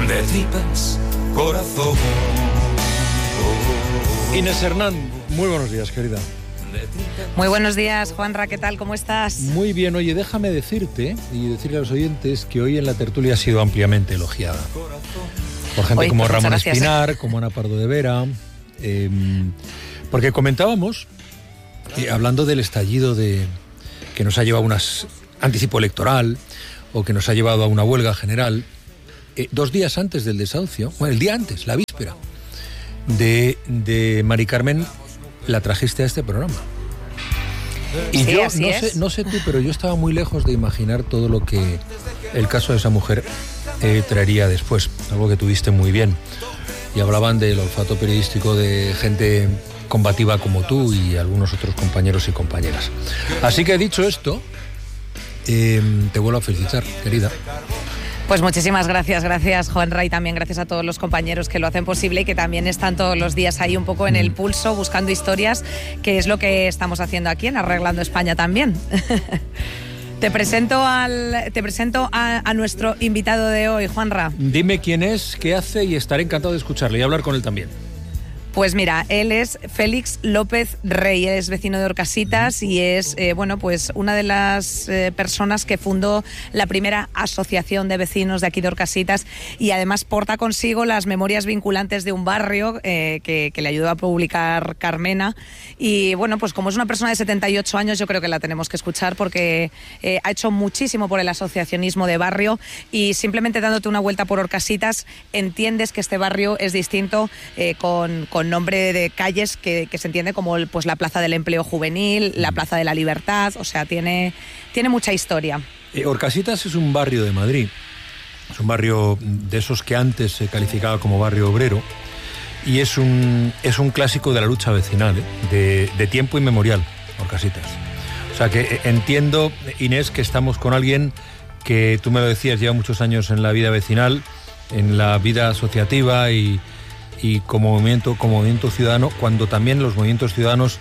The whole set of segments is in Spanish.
de tripas corazón. Inés Hernán, muy buenos días, querida. Muy buenos días, Juanra, ¿qué tal? ¿Cómo estás? Muy bien, oye, déjame decirte y decirle a los oyentes que hoy en la tertulia ha sido ampliamente elogiada. Por gente como Ramón Espinar, como Ana Pardo de Vera, porque comentábamos, hablando del estallido que nos ha llevado a un anticipo electoral o que nos ha llevado a una huelga general, 2 días antes del desahucio, bueno, el día antes, la víspera, de Mari Carmen, la trajiste a este programa. Y sí, yo, no sé tú, pero yo estaba muy lejos de imaginar todo lo que el caso de esa mujer traería después, algo que tuviste muy bien. Y hablaban del olfato periodístico de gente combativa como tú y algunos otros compañeros y compañeras. Así que dicho esto, te vuelvo a felicitar, querida. Pues muchísimas gracias Juanra, y también gracias a todos los compañeros que lo hacen posible y que también están todos los días ahí un poco en el pulso buscando historias, que es lo que estamos haciendo aquí en Arreglando España también. Te presento a nuestro invitado de hoy, Juanra. Dime quién es, qué hace y estaré encantado de escucharle y hablar con él también. Pues mira, él es Félix López Rey, es vecino de Orcasitas y es pues una de las personas que fundó la primera asociación de vecinos de aquí de Orcasitas, y además porta consigo las memorias vinculantes de un barrio que le ayudó a publicar Carmena. Y bueno, pues como es una persona de 78 años, yo creo que la tenemos que escuchar porque ha hecho muchísimo por el asociacionismo de barrio, y simplemente dándote una vuelta por Orcasitas entiendes que este barrio es distinto con nombre de calles que se entiende como pues la Plaza del Empleo Juvenil, la Plaza de la Libertad, o sea, tiene mucha historia. Orcasitas es un barrio de Madrid, es un barrio de esos que antes se calificaba como barrio obrero, y es un clásico de la lucha vecinal, de tiempo inmemorial, Orcasitas. O sea que entiendo, Inés, que estamos con alguien que, tú me lo decías, lleva muchos años en la vida vecinal, en la vida asociativa y como movimiento ciudadano, cuando también los movimientos ciudadanos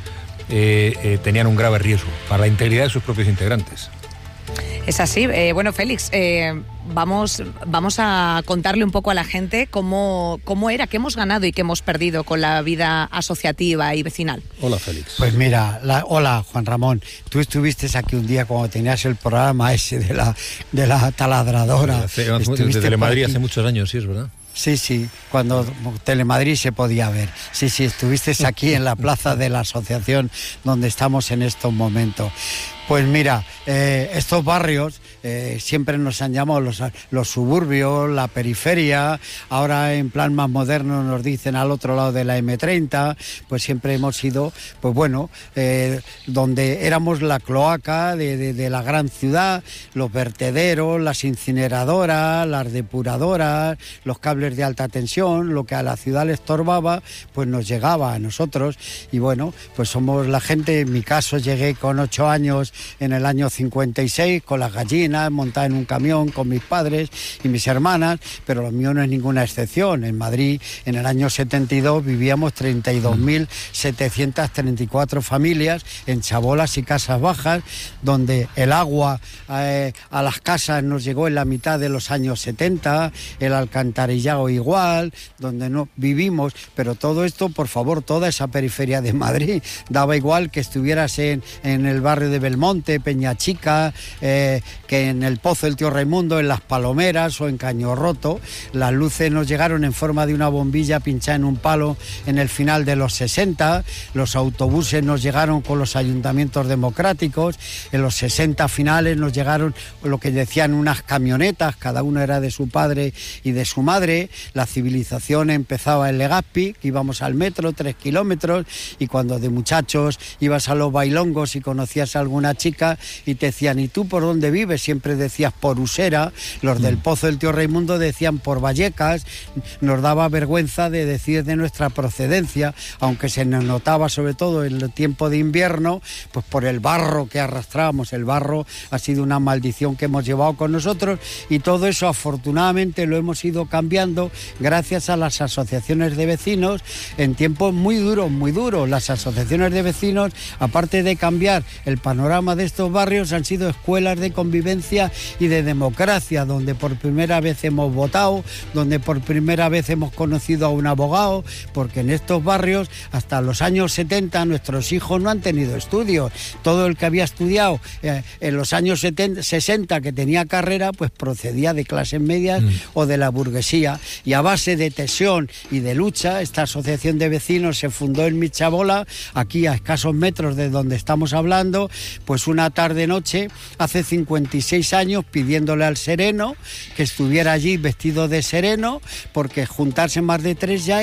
tenían un grave riesgo para la integridad de sus propios integrantes. Es así. Bueno, Félix, vamos a contarle un poco a la gente cómo era, qué hemos ganado y qué hemos perdido con la vida asociativa y vecinal. Hola, Félix. Pues mira, hola, Juan Ramón. Tú estuviste aquí un día cuando tenías el programa ese de la taladradora. De Telemadrid hace muchos años, sí, es verdad. Sí, cuando Telemadrid se podía ver. Sí, estuviste aquí en la plaza de la asociación donde estamos en estos momentos. Pues mira, estos barrios siempre nos han llamado los suburbios, la periferia. Ahora en plan más moderno nos dicen al otro lado de la M30. Pues siempre hemos sido, pues bueno, donde éramos la cloaca de la gran ciudad, los vertederos, las incineradoras, las depuradoras, los cables de alta tensión. Lo que a la ciudad le estorbaba, pues nos llegaba a nosotros. Y bueno, pues somos la gente. En mi caso llegué con 8 años en el año 56 con las gallinas, montada en un camión con mis padres y mis hermanas, pero lo mío no es ninguna excepción. En Madrid, en el año 72, vivíamos 32.734 familias en chabolas y casas bajas, donde el agua a las casas nos llegó en la mitad de los años 70, el alcantarillado igual, donde no vivimos, pero todo esto, por favor, toda esa periferia de Madrid, daba igual que estuvieras en el barrio de Belmonte, Peñachica, que en el Pozo del Tío Raimundo, en Las Palomeras o en Caño Roto. Las luces nos llegaron en forma de una bombilla pinchada en un palo en el final de los 60, los autobuses nos llegaron con los ayuntamientos democráticos, en los 60 finales nos llegaron lo que decían unas camionetas, cada uno era de su padre y de su madre. La civilización empezaba en Legazpi, que íbamos al metro 3 kilómetros, y cuando de muchachos ibas a los bailongos y conocías a alguna chica y te decían, ¿y tú por dónde vives? Siempre decías por Usera. Los del Pozo del Tío Raimundo decían por Vallecas. Nos daba vergüenza de decir de nuestra procedencia, aunque se nos notaba sobre todo en el tiempo de invierno, pues por el barro que arrastrábamos. El barro ha sido una maldición que hemos llevado con nosotros, y todo eso afortunadamente lo hemos ido cambiando gracias a las asociaciones de vecinos en tiempos muy duros. Las asociaciones de vecinos, aparte de cambiar el panorama de estos barrios, han sido escuelas de convivencia convivencia y de democracia, donde por primera vez hemos votado, donde por primera vez hemos conocido a un abogado, porque en estos barrios hasta los años 70 nuestros hijos no han tenido estudios. Todo el que había estudiado en los años 60 que tenía carrera, pues procedía de clases medias o de la burguesía, y a base de tensión y de lucha, esta asociación de vecinos se fundó en Michabola, aquí a escasos metros de donde estamos hablando, pues una tarde-noche, hace 56 años, pidiéndole al sereno que estuviera allí vestido de sereno, porque juntarse más de 3 ya